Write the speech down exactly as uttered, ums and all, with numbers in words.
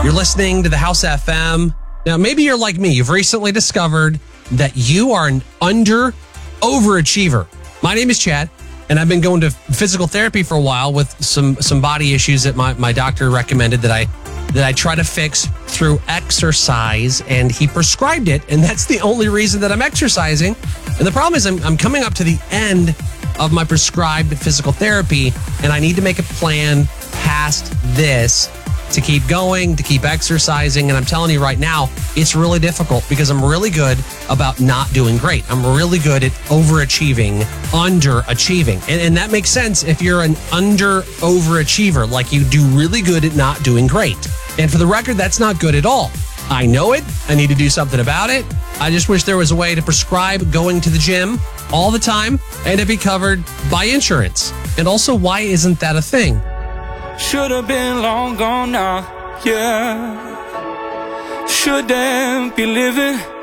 You're listening to the House F M. Now, maybe you're like me. You've recently discovered that you are an under overachiever. My name is Chad, and I've been going to physical therapy for a while with some some body issues that my, my doctor recommended that I that I try to fix through exercise, and he prescribed it, and that's the only reason that I'm exercising. And the problem is I'm, I'm coming up to the end of my prescribed physical therapy, and I need to make a plan past this to keep going, to keep exercising. And I'm telling you right now, it's really difficult because I'm really good about not doing great. I'm really good at overachieving, underachieving. And, and that makes sense if you're an under overachiever, like you do really good at not doing great. And for the record, that's not good at all. I know it. I need to do something about it. I just wish there was a way to prescribe going to the gym all the time and to be covered by insurance. And also, why isn't that a thing? Should have been long gone now, yeah. Shouldn't be living